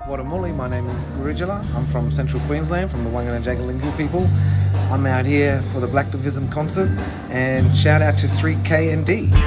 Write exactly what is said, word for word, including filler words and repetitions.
Watamuli, my name is Gurijala. I'm from Central Queensland, from the Wangan and Jagalingou people. I'm out here for the Black Divism concert, and shout out to three K and D.